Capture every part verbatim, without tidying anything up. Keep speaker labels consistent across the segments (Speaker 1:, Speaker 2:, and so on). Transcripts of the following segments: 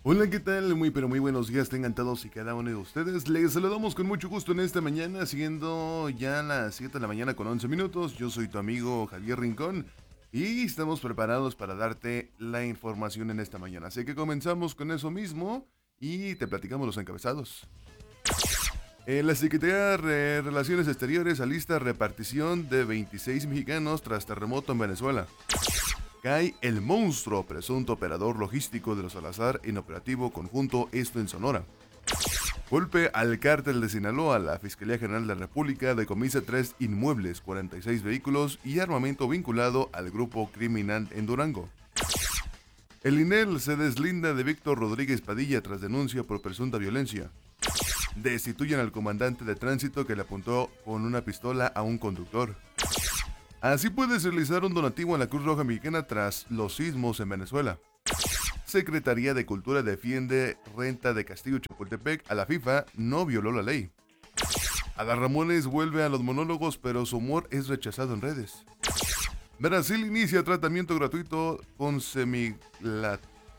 Speaker 1: Hola, ¿qué tal? Muy pero muy buenos días tengan todos y cada uno de ustedes. Les saludamos con mucho gusto en esta mañana, siendo ya las siete de la mañana con once minutos. Yo soy tu amigo Javier Rincón y estamos preparados para darte la información en esta mañana. Así que comenzamos con eso mismo y te platicamos los encabezados. Eh, la Secretaría de Relaciones Exteriores alista repartición de veintiséis mexicanos tras terremoto en Venezuela. Cae el monstruo, presunto operador logístico de los Salazar en operativo conjunto, esto en Sonora. Golpe al cártel de Sinaloa. La Fiscalía General de la República decomisa tres inmuebles, cuarenta y seis vehículos y armamento vinculado al grupo criminal en Durango. El I N E L se deslinda de Víctor Rodríguez Padilla tras denuncia por presunta violencia. Destituyen al comandante de tránsito que le apuntó con una pistola a un conductor. Así puedes realizar un donativo a la Cruz Roja Mexicana tras los sismos en Venezuela. Secretaría de Cultura defiende renta de Castillo Chapultepec. A la FIFA no violó la ley. Adal Ramones vuelve a los monólogos, pero su humor es rechazado en redes. Brasil inicia tratamiento gratuito con semaglutida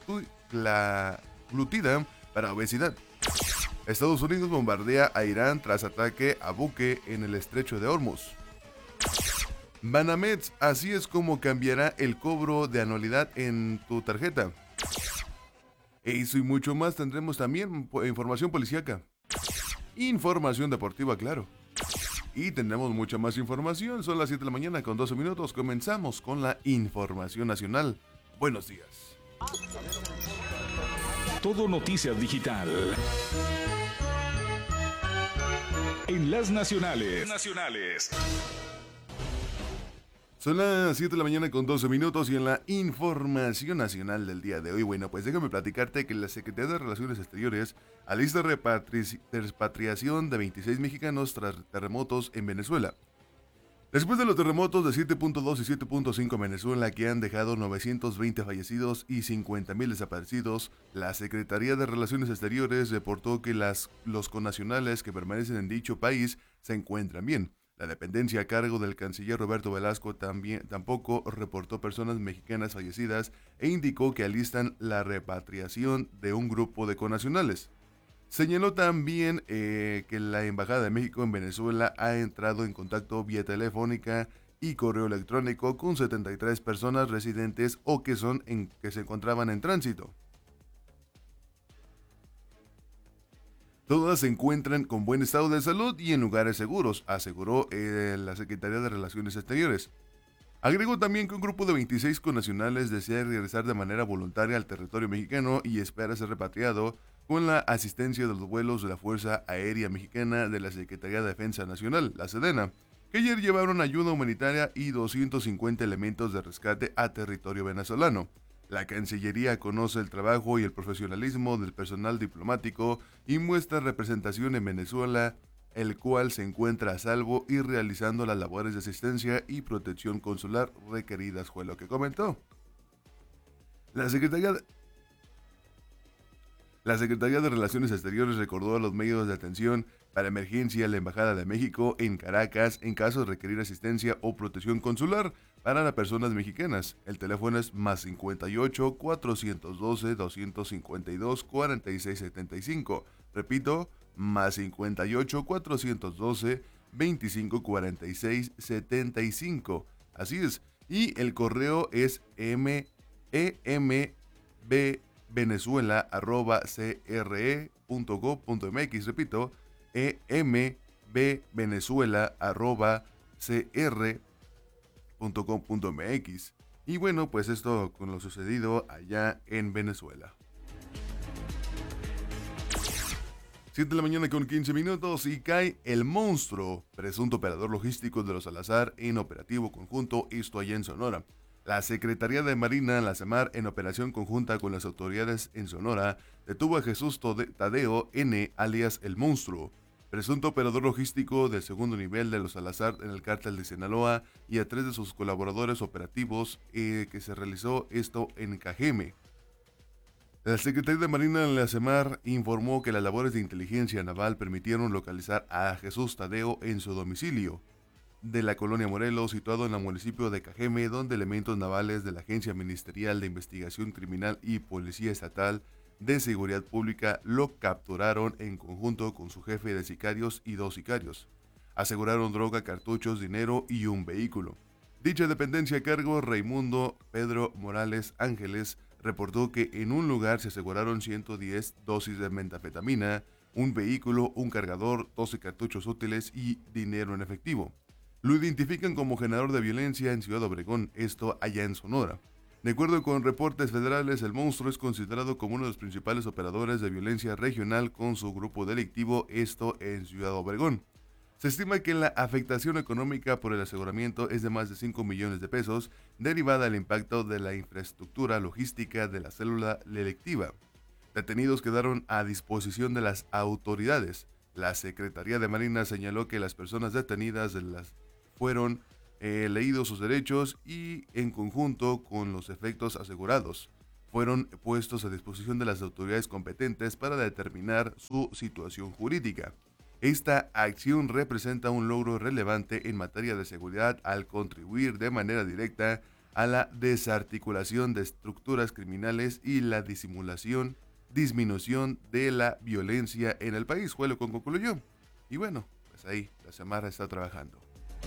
Speaker 1: para obesidad. Estados Unidos bombardea a Irán tras ataque a buque en el estrecho de Hormuz. Banamex, así es como cambiará el cobro de anualidad en tu tarjeta. Eso y mucho más tendremos también información policíaca. Información deportiva, claro. Y tendremos mucha más información. Son las siete de la mañana con doce minutos. Comenzamos con la información nacional. Buenos días.
Speaker 2: Todo Noticias Digital. En las nacionales. Nacionales.
Speaker 1: Son las siete de la mañana con doce minutos y en la información nacional del día de hoy, bueno, pues déjame platicarte que la Secretaría de Relaciones Exteriores alista repatri- repatriación de veintiséis mexicanos tras terremotos en Venezuela. Después de los terremotos de siete punto dos y siete punto cinco en Venezuela, que han dejado novecientos veinte fallecidos y cincuenta mil desaparecidos, la Secretaría de Relaciones Exteriores reportó que las, los connacionales que permanecen en dicho país se encuentran bien. La dependencia a cargo del canciller Roberto Velasco también, tampoco reportó personas mexicanas fallecidas e indicó que alistan la repatriación de un grupo de connacionales. Señaló también eh, que la Embajada de México en Venezuela ha entrado en contacto vía telefónica y correo electrónico con setenta y tres personas residentes o que, son en, que se encontraban en tránsito. Todas se encuentran con buen estado de salud y en lugares seguros, aseguró eh, la Secretaría de Relaciones Exteriores. Agregó también que un grupo de veintiséis connacionales desea regresar de manera voluntaria al territorio mexicano y espera ser repatriado con la asistencia de los vuelos de la Fuerza Aérea Mexicana de la Secretaría de Defensa Nacional, la Sedena, que ayer llevaron ayuda humanitaria y doscientos cincuenta elementos de rescate a territorio venezolano. La Cancillería conoce el trabajo y el profesionalismo del personal diplomático y muestra representación en Venezuela, el cual se encuentra a salvo y realizando las labores de asistencia y protección consular requeridas, fue lo que comentó. La Secretaría de, la Secretaría de Relaciones Exteriores recordó a los medios de atención para emergencia a la Embajada de México en Caracas en caso de requerir asistencia o protección consular para las personas mexicanas. El teléfono es más cincuenta y ocho, cuatrocientos doce, doscientos cincuenta y dos, cuarenta y seis setenta y cinco. Repito, más cincuenta y ocho, cuatrocientos doce, veinticinco cuarenta y seis setenta y cinco. Así es. Y el correo es m e m b venezuela arroba c r e punto gov punto m x. Repito, e m b venezuela arroba c r punto gov punto m x. Y bueno, pues esto con lo sucedido allá en Venezuela. siete de la mañana con quince minutos y cae el monstruo, presunto operador logístico de los Salazar en operativo conjunto, esto allá en Sonora. La Secretaría de Marina, la SEMAR, en operación conjunta con las autoridades en Sonora, detuvo a Jesús Tadeo N., alias El Monstruo, presunto operador logístico del segundo nivel de los Salazar en el cártel de Sinaloa, y a tres de sus colaboradores operativos eh, que se realizó esto en Cajeme. La Secretaría de Marina en la SEMAR informó que las labores de inteligencia naval permitieron localizar a Jesús Tadeo en su domicilio de la colonia Morelos, situado en el municipio de Cajeme, donde elementos navales de la Agencia Ministerial de Investigación Criminal y Policía Estatal de Seguridad Pública lo capturaron en conjunto con su jefe de sicarios y dos sicarios. Aseguraron droga, cartuchos, dinero y un vehículo. Dicha dependencia a cargo, Raimundo Pedro Morales Ángeles, reportó que en un lugar se aseguraron ciento diez dosis de metanfetamina, un vehículo, un cargador, doce cartuchos útiles y dinero en efectivo. Lo identifican como generador de violencia en Ciudad Obregón, esto allá en Sonora. De acuerdo con reportes federales, el monstruo es considerado como uno de los principales operadores de violencia regional con su grupo delictivo, esto en Ciudad Obregón. Se estima que la afectación económica por el aseguramiento es de más de cinco millones de pesos, derivada del impacto de la infraestructura logística de la célula delictiva. Detenidos quedaron a disposición de las autoridades. La Secretaría de Marina señaló que las personas detenidas las fueron eh, leídos sus derechos y, en conjunto con los efectos asegurados, fueron puestos a disposición de las autoridades competentes para determinar su situación jurídica. Esta acción representa un logro relevante en materia de seguridad al contribuir de manera directa a la desarticulación de estructuras criminales y la disimulación, disminución de la violencia en el país, fue lo que concluyó. Y bueno, pues ahí la Semara está trabajando.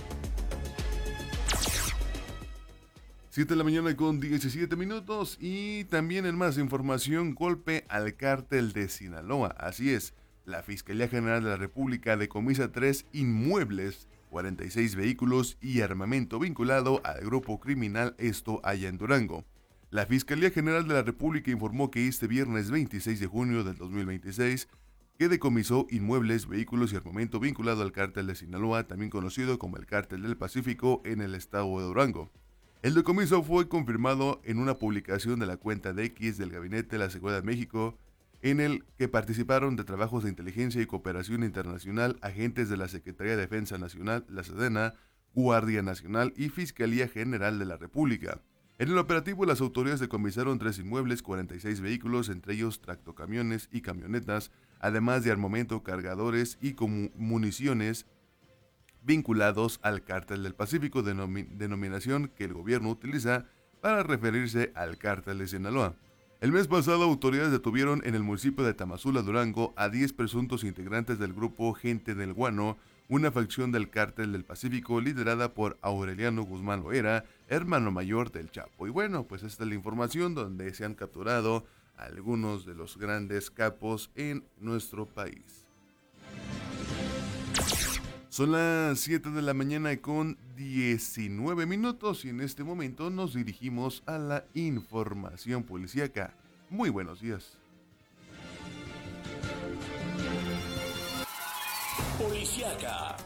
Speaker 1: siete de la mañana con diecisiete minutos y también en más información, golpe al cártel de Sinaloa. Así es. La Fiscalía General de la República decomisa tres inmuebles, cuarenta y seis vehículos y armamento vinculado al grupo criminal, esto allá en Durango. La Fiscalía General de la República informó que este viernes veintiséis de junio del dos mil veintiséis que decomisó inmuebles, vehículos y armamento vinculado al cártel de Sinaloa, también conocido como el Cártel del Pacífico, en el estado de Durango. El decomiso fue confirmado en una publicación de la cuenta de X del Gabinete de la Seguridad de México, en el que participaron de trabajos de inteligencia y cooperación internacional agentes de la Secretaría de Defensa Nacional, la Sedena, Guardia Nacional y Fiscalía General de la República. En el operativo, las autoridades decomisaron tres inmuebles, cuarenta y seis vehículos, entre ellos tractocamiones y camionetas, además de armamento, cargadores y municiones vinculados al Cártel del Pacífico, denomi- denominación que el gobierno utiliza para referirse al Cártel de Sinaloa. El mes pasado, autoridades detuvieron en el municipio de Tamazula, Durango, a diez presuntos integrantes del grupo Gente del Guano, una facción del Cártel del Pacífico liderada por Aureliano Guzmán Loera, hermano mayor del Chapo. Y bueno, pues esta es la información donde se han capturado algunos de los grandes capos en nuestro país. Son las siete de la mañana con diecinueve minutos y en este momento nos dirigimos a la información policíaca. Muy buenos días.
Speaker 3: Policíaca.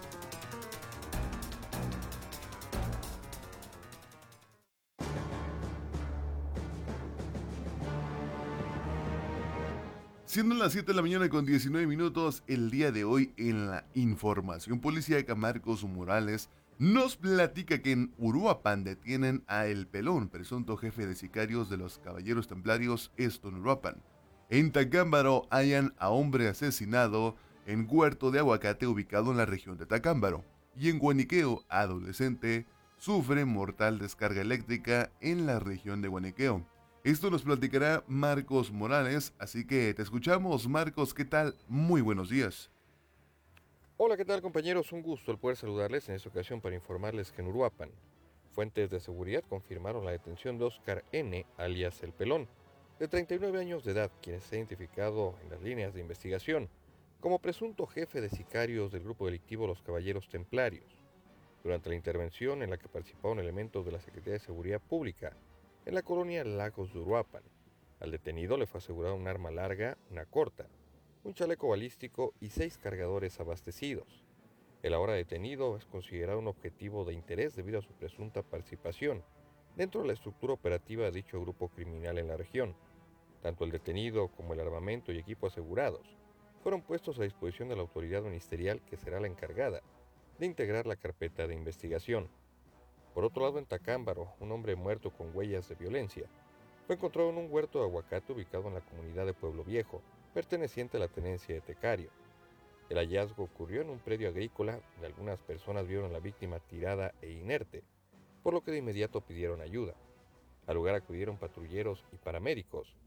Speaker 1: Siendo las siete de la mañana con diecinueve minutos, el día de hoy en la información policíaca, Marcos Morales nos platica que en Uruapan detienen a El Pelón, presunto jefe de sicarios de los Caballeros Templarios, esto en Uruapan. En Tacámbaro hallan a hombre asesinado en huerto de aguacate ubicado en la región de Tacámbaro. Y en Guaniqueo, adolescente sufre mortal descarga eléctrica en la región de Guaniqueo. Esto nos platicará Marcos Morales, así que te escuchamos. Marcos, ¿qué tal? Muy buenos días.
Speaker 4: Hola, ¿qué tal, compañeros? Un gusto el poder saludarles en esta ocasión para informarles que en Uruapan, fuentes de seguridad confirmaron la detención de Oscar N., alias El Pelón, de treinta y nueve años de edad, quien se ha identificado en las líneas de investigación como presunto jefe de sicarios del grupo delictivo Los Caballeros Templarios. Durante la intervención en la que participaron elementos de la Secretaría de Seguridad Pública, en la colonia Lagos de Uruapan, al detenido le fue asegurado un arma larga, una corta, un chaleco balístico y seis cargadores abastecidos. El ahora detenido es considerado un objetivo de interés debido a su presunta participación dentro de la estructura operativa de dicho grupo criminal en la región. Tanto el detenido como el armamento y equipo asegurados fueron puestos a disposición de la autoridad ministerial, que será la encargada de integrar la carpeta de investigación. Por otro lado, en Tacámbaro, un hombre muerto con huellas de violencia fue encontrado en un huerto de aguacate ubicado en la comunidad de Pueblo Viejo, perteneciente a la tenencia de Tecario. El hallazgo ocurrió en un predio agrícola donde algunas personas vieron a la víctima tirada e inerte, por lo que de inmediato pidieron ayuda. Al lugar acudieron patrulleros y paramédicos,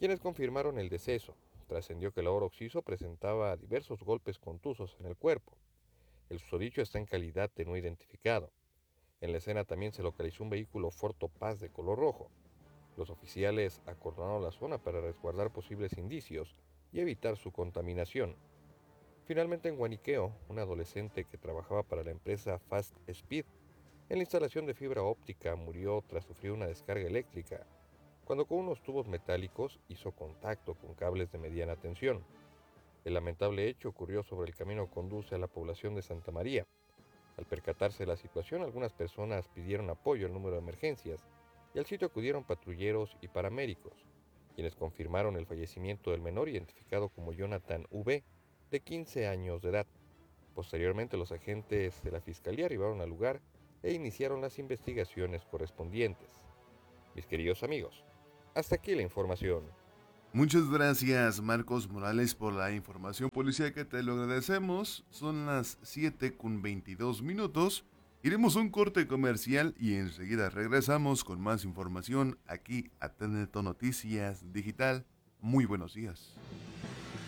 Speaker 4: quienes confirmaron el deceso. Trascendió que el oro occiso presentaba diversos golpes contusos en el cuerpo. El susodicho está en calidad de no identificado. En la escena también se localizó un vehículo Ford Topaz de color rojo. Los oficiales acordonaron la zona para resguardar posibles indicios y evitar su contaminación. Finalmente, en Guaniqueo, un adolescente que trabajaba para la empresa Fast Speed en la instalación de fibra óptica murió tras sufrir una descarga eléctrica cuando con unos tubos metálicos hizo contacto con cables de mediana tensión. El lamentable hecho ocurrió sobre el camino que conduce a la población de Santa María. Al percatarse de la situación, algunas personas pidieron apoyo al número de emergencias y al sitio acudieron patrulleros y paramédicos, quienes confirmaron el fallecimiento del menor identificado como Jonathan V., de quince años de edad. Posteriormente, los agentes de la Fiscalía arribaron al lugar e iniciaron las investigaciones correspondientes. Mis queridos amigos, hasta aquí la información.
Speaker 1: Muchas gracias, Marcos Morales, por la información policíaca, te lo agradecemos. Son las siete con veintidós minutos. Iremos a un corte comercial y enseguida regresamos con más información aquí a T N T Noticias Digital. Muy buenos días.